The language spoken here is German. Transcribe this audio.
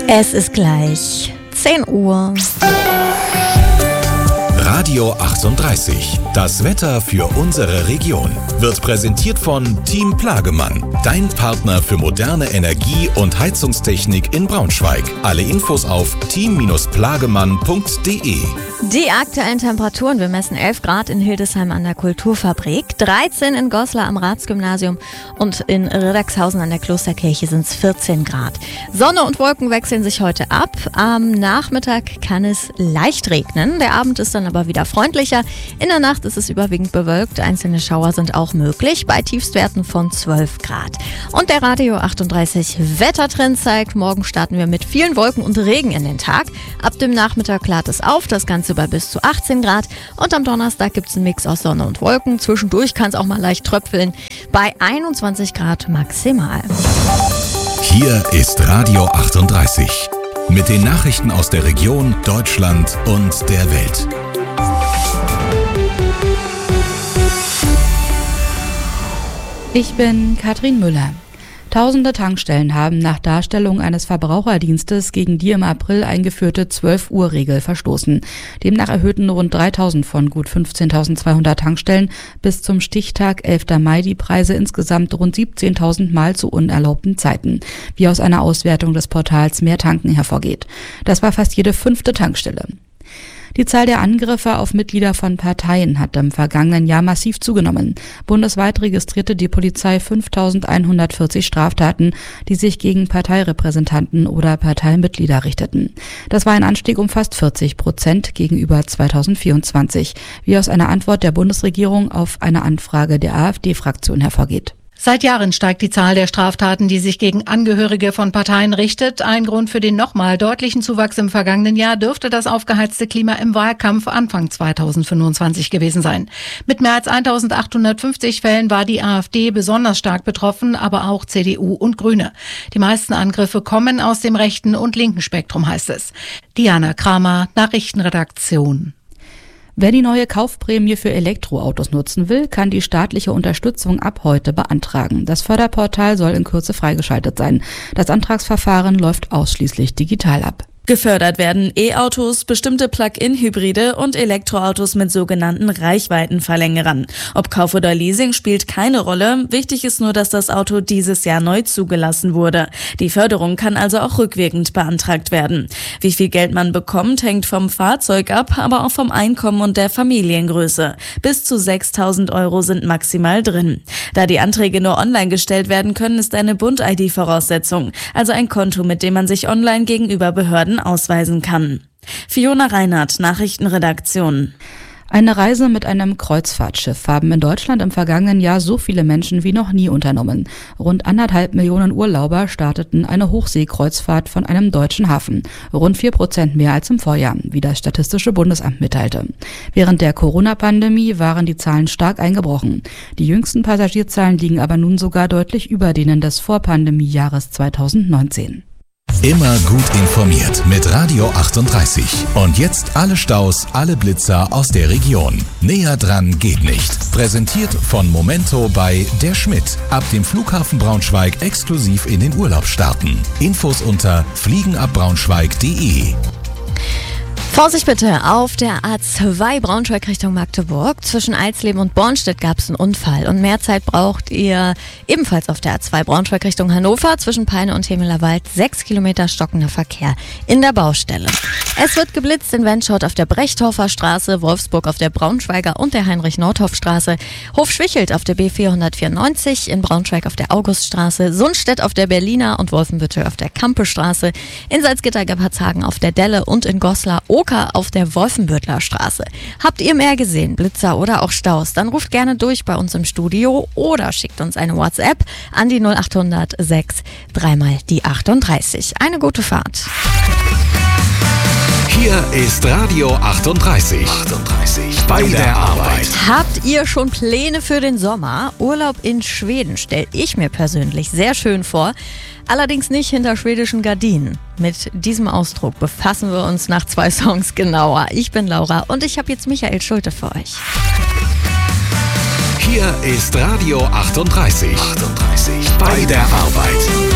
Es ist gleich 10 Uhr. Radio 38. Das Wetter für unsere Region wird präsentiert von Team Plagemann, dein Partner für moderne Energie- und Heizungstechnik in Braunschweig. Alle Infos auf team-plagemann.de. Die aktuellen Temperaturen: Wir messen 11 Grad in Hildesheim an der Kulturfabrik, 13 in Goslar am Ratsgymnasium und in Riddagshausen an der Klosterkirche sind es 14 Grad. Sonne und Wolken wechseln sich heute ab. Am Nachmittag kann es leicht regnen. Der Abend ist dann aber wieder freundlicher. In der Nacht ist es überwiegend bewölkt. Einzelne Schauer sind auch möglich bei Tiefstwerten von 12 Grad. Und der Radio 38 Wettertrend zeigt, morgen starten wir mit vielen Wolken und Regen in den Tag. Ab dem Nachmittag klart es auf, das Ganze bei bis zu 18 Grad. Und am Donnerstag gibt es einen Mix aus Sonne und Wolken. Zwischendurch kann es auch mal leicht tröpfeln bei 21 Grad maximal. Hier ist Radio 38 mit den Nachrichten aus der Region, Deutschland und der Welt. Ich bin Katrin Müller. Tausende Tankstellen haben nach Darstellung eines Verbraucherdienstes gegen die im April eingeführte 12-Uhr-Regel verstoßen. Demnach erhöhten rund 3.000 von gut 15.200 Tankstellen bis zum Stichtag 11. Mai die Preise insgesamt rund 17.000 Mal zu unerlaubten Zeiten, wie aus einer Auswertung des Portals Mehr Tanken hervorgeht. Das war fast jede 5. Tankstelle. Die Zahl der Angriffe auf Mitglieder von Parteien hat im vergangenen Jahr massiv zugenommen. Bundesweit registrierte die Polizei 5.140 Straftaten, die sich gegen Parteirepräsentanten oder Parteimitglieder richteten. Das war ein Anstieg um fast 40% gegenüber 2024, wie aus einer Antwort der Bundesregierung auf eine Anfrage der AfD-Fraktion hervorgeht. Seit Jahren steigt die Zahl der Straftaten, die sich gegen Angehörige von Parteien richtet. Ein Grund für den nochmal deutlichen Zuwachs im vergangenen Jahr dürfte das aufgeheizte Klima im Wahlkampf Anfang 2025 gewesen sein. Mit mehr als 1.850 Fällen war die AfD besonders stark betroffen, aber auch CDU und Grüne. Die meisten Angriffe kommen aus dem rechten und linken Spektrum, heißt es. Diana Kramer, Nachrichtenredaktion. Wer die neue Kaufprämie für Elektroautos nutzen will, kann die staatliche Unterstützung ab heute beantragen. Das Förderportal soll in Kürze freigeschaltet sein. Das Antragsverfahren läuft ausschließlich digital ab. Gefördert werden E-Autos, bestimmte Plug-in-Hybride und Elektroautos mit sogenannten Reichweitenverlängerern. Ob Kauf oder Leasing spielt keine Rolle. Wichtig ist nur, dass das Auto dieses Jahr neu zugelassen wurde. Die Förderung kann also auch rückwirkend beantragt werden. Wie viel Geld man bekommt, hängt vom Fahrzeug ab, aber auch vom Einkommen und der Familiengröße. Bis zu 6.000 € sind maximal drin. Da die Anträge nur online gestellt werden können, ist eine Bund-ID Voraussetzung, also ein Konto, mit dem man sich online gegenüber Behörden ausweisen kann. Fiona Reinhardt, Nachrichtenredaktion. Eine Reise mit einem Kreuzfahrtschiff haben in Deutschland im vergangenen Jahr so viele Menschen wie noch nie unternommen. Rund 1,5 Millionen Urlauber starteten eine Hochseekreuzfahrt von einem deutschen Hafen. Rund 4% mehr als im Vorjahr, wie das Statistische Bundesamt mitteilte. Während der Corona-Pandemie waren die Zahlen stark eingebrochen. Die jüngsten Passagierzahlen liegen aber nun sogar deutlich über denen des Vorpandemiejahres 2019. Immer gut informiert mit Radio 38. Und jetzt alle Staus, alle Blitzer aus der Region. Näher dran geht nicht. Präsentiert von Momento bei Der Schmidt. Ab dem Flughafen Braunschweig exklusiv in den Urlaub starten. Infos unter fliegenabbraunschweig.de. Vorsicht bitte, auf der A2 Braunschweig Richtung Magdeburg. Zwischen Eisleben und Bornstedt gab es einen Unfall und mehr Zeit braucht ihr ebenfalls auf der A2 Braunschweig Richtung Hannover. Zwischen Peine und Hemelerwald 6 Kilometer stockender Verkehr in der Baustelle. Es wird geblitzt in Wenschow auf der Brechdorfer Straße, Wolfsburg auf der Braunschweiger und der Heinrich-Nordhoff-Straße, Hofschwichelt auf der B494, in Braunschweig auf der Auguststraße, Sundstedt auf der Berliner und Wolfenbüttel auf der Kampestraße, in Salzgitter-Gebhardshagen auf der Delle und in Goslar auf der Wolfenbüttler Straße. Habt ihr mehr gesehen, Blitzer oder auch Staus? Dann ruft gerne durch bei uns im Studio oder schickt uns eine WhatsApp an die 0800 6 3 mal die 38. Eine gute Fahrt. Hier ist Radio 38. Bei der Arbeit. Habt ihr schon Pläne für den Sommer? Urlaub in Schweden stelle ich mir persönlich sehr schön vor. Allerdings nicht hinter schwedischen Gardinen. Mit diesem Ausdruck befassen wir uns nach 2 Songs genauer. Ich bin Laura und ich habe jetzt Michael Schulte für euch. Hier ist Radio 38. Bei der Arbeit.